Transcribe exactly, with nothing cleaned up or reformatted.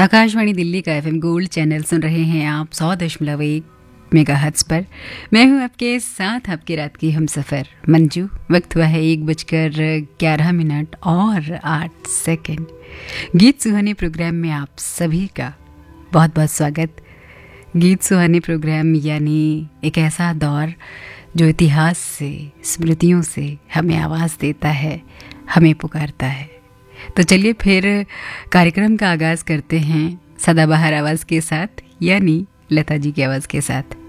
आकाशवाणी दिल्ली का FM gold channel सुन रहे हैं आप सौ दशमलव एक मेगाहर्ट्ज़ पर। मैं हूं आपके साथ आपकी रात की हमसफ़र मंजू। वक्त हुआ है एक बजकर ग्यारह मिनट और आठ सेकंड। गीत सुहाने प्रोग्राम में आप सभी का बहुत बहुत स्वागत। गीत सुहाने प्रोग्राम यानी एक ऐसा दौर जो इतिहास से, स्मृतियों से हमें आवाज़ देता है, हमें पुकारता है। तो चलिए फिर कार्यक्रम का आगाज़ करते हैं सदाबहार आवाज़ के साथ, यानी लता जी की आवाज़ के साथ।